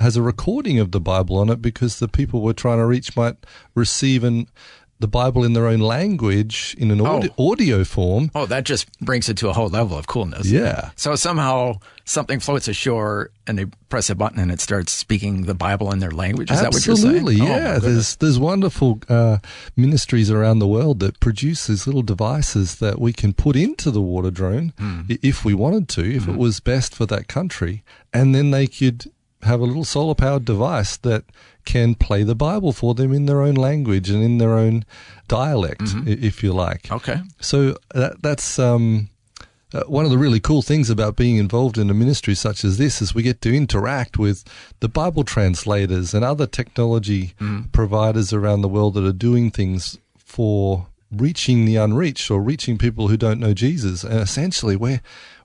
has a recording of the Bible on it because the people we're trying to reach might receive the Bible in their own language in an audio form. Oh, that just brings it to a whole level of coolness. Yeah. So somehow something floats ashore and they press a button and it starts speaking the Bible in their language. Is that what you're saying? Absolutely, yeah. There's wonderful ministries around the world that produce these little devices that we can put into the water drone if we wanted to, if it was best for that country. And then they could have a little solar-powered device that can play the Bible for them in their own language and in their own dialect, if you like. Okay. So that's one of the really cool things about being involved in a ministry such as this is we get to interact with the Bible translators and other technology providers around the world that are doing things for reaching the unreached or reaching people who don't know Jesus. And essentially we're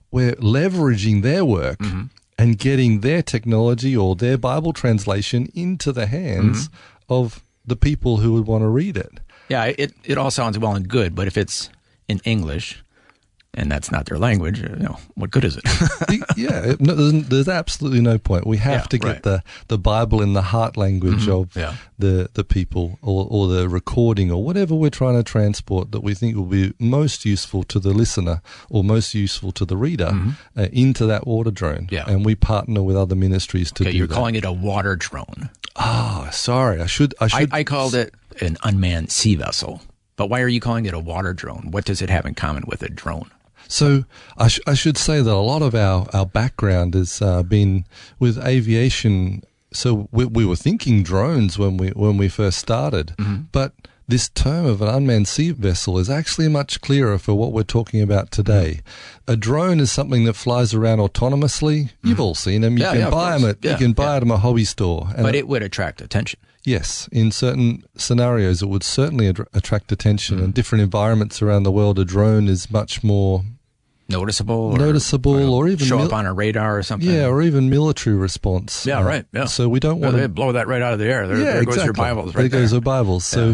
leveraging their work and getting their technology or their Bible translation into the hands of the people who would want to read it. Yeah, it all sounds well and good, but if it's in English and that's not their language, what good is it? Yeah, there's absolutely no point. We have to get the Bible in the heart language of the people or the recording or whatever we're trying to transport that we think will be most useful to the listener or most useful to the reader into that water drone. Yeah. And we partner with other ministries to do that. You're calling it a water drone. Oh, sorry. I called it an unmanned sea vessel. But why are you calling it a water drone? What does it have in common with a drone? So I should say that a lot of our background has been with aviation. So we were thinking drones when we first started, but this term of an unmanned sea vessel is actually much clearer for what we're talking about today. A drone is something that flies around autonomously. You've all seen them. You can buy them at a hobby store. But it would attract attention. Yes, in certain scenarios, it would certainly attract attention. In different environments around the world, a drone is much more noticeable, or even show up on a radar or something. Yeah, or even military response. Yeah, right. Yeah. So we don't want to blow that right out of the air. There goes your Bibles. Right there goes your Bibles. So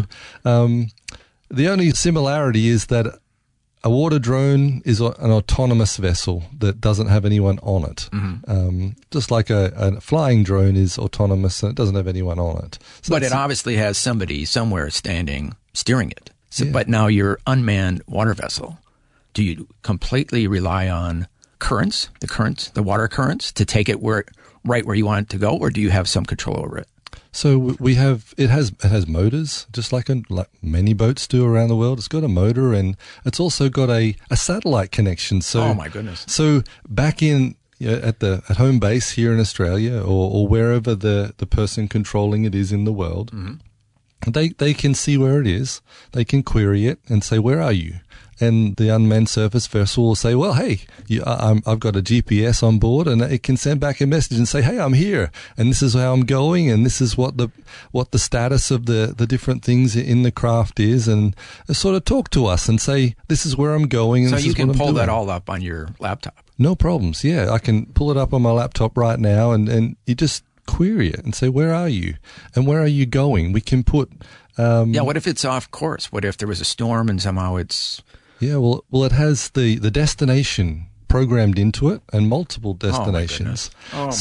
the only similarity is that a water drone is an autonomous vessel that doesn't have anyone on it. Just like a flying drone is autonomous and it doesn't have anyone on it. So but it obviously has somebody somewhere standing steering it. So, but now your unmanned water vessel, do you completely rely on currents, the water currents, to take it right where you want it to go, or do you have some control over it? So it has motors, just like many boats do around the world. It's got a motor and it's also got a satellite connection. So, oh my goodness! So back in at home base here in Australia or wherever the person controlling it is in the world, they can see where it is. They can query it and say, "Where are you?" And the unmanned surface vessel will say, well, hey, I've got a GPS on board, and it can send back a message and say, hey, I'm here, and this is how I'm going, and this is what the status of the different things in the craft is, and sort of talk to us and say, this is where I'm going, and so this you is can what I'm pull doing. that all up on your laptop. No problems. Yeah, I can pull it up on my laptop right now, and you just query it and say, where are you, and where are you going? We can put. What if it's off course? What if there was a storm and somehow it's. Yeah, well, it has the destination programmed into it and multiple destinations.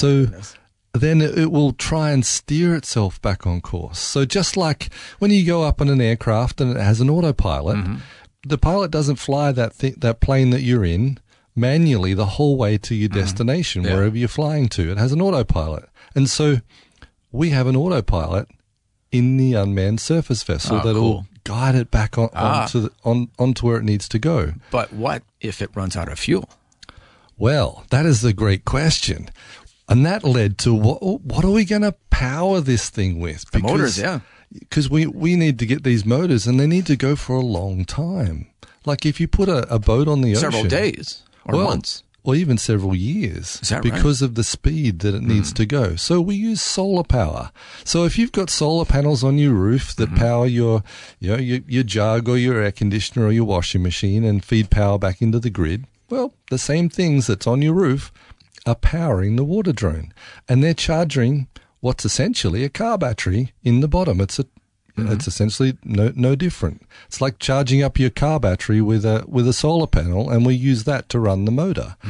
Then it will try and steer itself back on course. So just like when you go up on an aircraft and it has an autopilot, the pilot doesn't fly that plane that you're in manually the whole way to your destination, wherever you're flying to. It has an autopilot. And so we have an autopilot in the unmanned surface vessel that will guide it back onto where it needs to go. But what if it runs out of fuel? Well, that is the great question. And that led to what are we going to power this thing with? The motors, yeah. Because we need to get these motors, and they need to go for a long time. Like if you put a boat on the ocean. Several days or months. Or even several years. Is that because of the speed that it needs to go. So we use solar power. So if you've got solar panels on your roof that power your jug or your air conditioner or your washing machine and feed power back into the grid, well, the same things that's on your roof are powering the water drone. And they're charging what's essentially a car battery in the bottom. It's essentially no different. It's like charging up your car battery with a solar panel, and we use that to run the motor.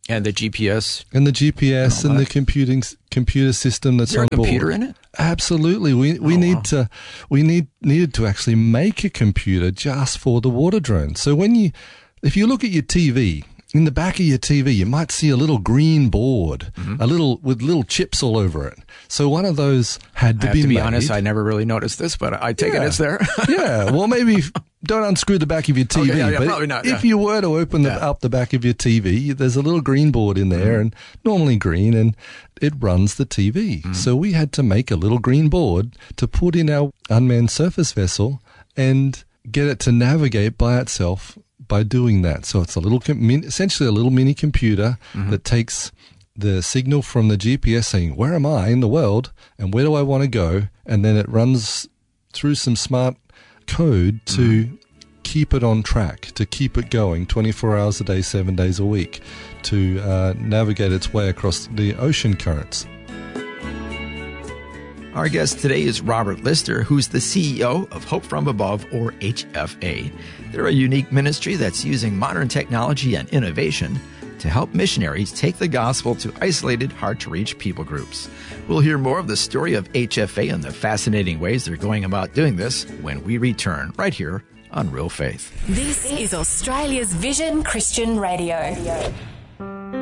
And the GPS. And the GPS and the computer system that's on board. Is there a computer in it? Absolutely. We needed to actually make a computer just for the water drone. So if you look at your TV, in the back of your TV, you might see a little green board, with little chips all over it. So one of those had to be made. To be honest, I never really noticed this, but I take it it's there. Yeah. Well, maybe don't unscrew the back of your TV. Okay, but probably not. If you were to open up the back of your TV, there's a little green board in there, and normally green, and it runs the TV. So we had to make a little green board to put in our unmanned surface vessel and get it to navigate by itself by doing that. So it's essentially a little mini computer that takes the signal from the GPS saying, where am I in the world and where do I want to go? And then it runs through some smart code to keep it on track, to keep it going 24 hours a day, 7 days a week, to navigate its way across the ocean currents. Our guest today is Robert Lister, who's the CEO of Hope From Above, or HFA. They're a unique ministry that's using modern technology and innovation to help missionaries take the gospel to isolated, hard-to-reach people groups. We'll hear more of the story of HFA and the fascinating ways they're going about doing this when we return right here on Real Faith. This is Australia's Vision Christian Radio.